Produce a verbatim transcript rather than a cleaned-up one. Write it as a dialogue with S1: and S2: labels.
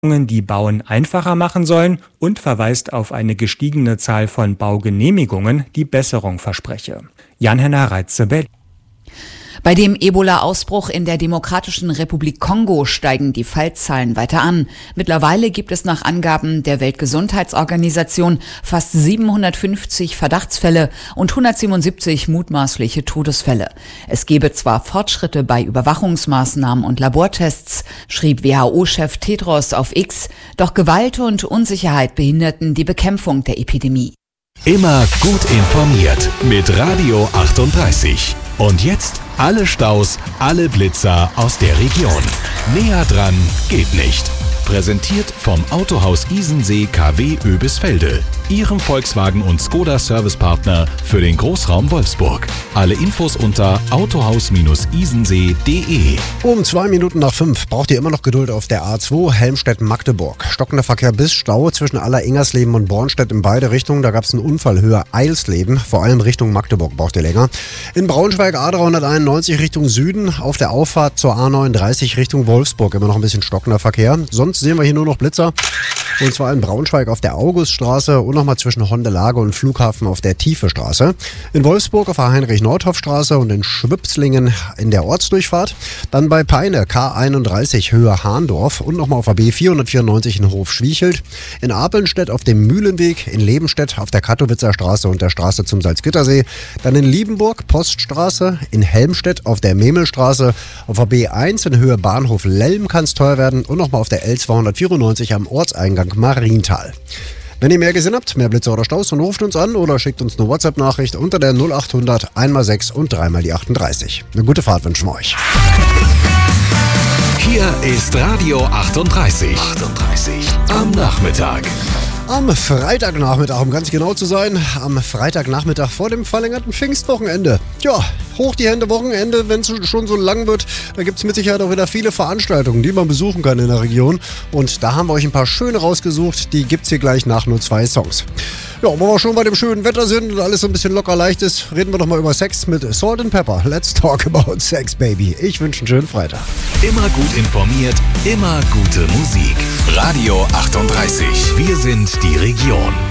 S1: die Bauen einfacher machen sollen und verweist auf eine gestiegene Zahl von Baugenehmigungen, die Besserung verspreche. Jan-Henner Reitze, Berlin.
S2: Bei dem Ebola-Ausbruch in der Demokratischen Republik Kongo steigen die Fallzahlen weiter an. Mittlerweile gibt es nach Angaben der Weltgesundheitsorganisation fast siebenhundertfünfzig Verdachtsfälle und hundertsiebenundsiebzig mutmaßliche Todesfälle. Es gebe zwar Fortschritte bei Überwachungsmaßnahmen und Labortests, schrieb W H O-Chef Tedros auf X, doch Gewalt und Unsicherheit behinderten die Bekämpfung der Epidemie.
S3: Immer gut informiert mit Radio achtunddreißig. Und jetzt alle Staus, alle Blitzer aus der Region. Näher dran geht nicht. Präsentiert vom Autohaus Isensee K W Oebisfelde, Ihrem Volkswagen- und Skoda-Servicepartner für den Großraum Wolfsburg. Alle Infos unter autohaus isensee punkt de.
S4: Um zwei Minuten nach fünf braucht ihr immer noch Geduld auf der A zwei Helmstedt-Magdeburg. Stockender Verkehr bis Stau zwischen Aller-Ingersleben und Bornstedt in beide Richtungen. Da gab es einen Unfall höher Eilsleben, vor allem Richtung Magdeburg braucht ihr länger. In Braunschweig A dreihunderteinundneunzig Richtung Süden, auf der Auffahrt zur A neununddreißig Richtung Wolfsburg immer noch ein bisschen stockender Verkehr. Sonst sehen wir hier nur noch Blitzer. Und zwar in Braunschweig auf der Auguststraße und nochmal zwischen Hondelage und Flughafen auf der Tiefe Straße. In Wolfsburg auf der Heinrich-Nordhoff-Straße und in Schwipslingen in der Ortsdurchfahrt. Dann bei Peine K einunddreißig Höhe Hahndorf und nochmal auf der B vierhundertvierundneunzig in Hof-Schwiechelt. In Apelnstedt auf dem Mühlenweg, in Lebenstedt auf der Katowitzer Straße und der Straße zum Salzgittersee. Dann in Liebenburg Poststraße, in Helmstedt auf der Memelstraße, auf der B eins in Höhe Bahnhof Lelm kann es teuer werden und nochmal auf der L zweihundertvierundneunzig am Ortseingang Marienthal. Wenn ihr mehr gesehen habt, mehr Blitze oder Staus, dann ruft uns an oder schickt uns eine WhatsApp-Nachricht unter der null achthundert eins mal sechs und drei mal die achtunddreißig. Eine gute Fahrt wünschen wir euch.
S3: Hier ist Radio achtunddreißig. achtunddreißig am Nachmittag.
S4: Am Freitagnachmittag, um ganz genau zu sein, am Freitagnachmittag vor dem verlängerten Pfingstwochenende. Ja, hoch die Hände, Wochenende, wenn es schon so lang wird, da gibt es mit Sicherheit auch wieder viele Veranstaltungen, die man besuchen kann in der Region. Und da haben wir euch ein paar schöne rausgesucht, die gibt's hier gleich nach nur zwei Songs. Ja, wo wir schon bei dem schönen Wetter sind und alles so ein bisschen locker leicht ist, reden wir doch mal über Sex mit Salt and Pepper. Let's talk about Sex, baby. Ich wünsche einen schönen Freitag.
S3: Immer gut informiert, immer gute Musik. Radio achtunddreißig. Wir sind die Region.